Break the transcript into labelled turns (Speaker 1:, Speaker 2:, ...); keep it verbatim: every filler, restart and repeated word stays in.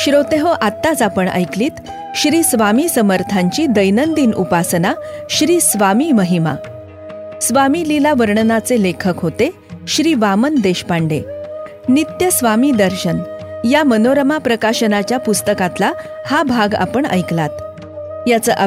Speaker 1: श्रोतेहो, आत्ताच आपण ऐकलीत श्री स्वामी समर्थांची दैनंदिन उपासना, श्री स्वामी महिमा. स्वामी लीला वर्णनाचे लेखक होते श्री वामन देशपांडे. नित्य स्वामी दर्शन या मनोरमा प्रकाशनाच्या पुस्तकातला हा भाग आपण ऐकलात. याचं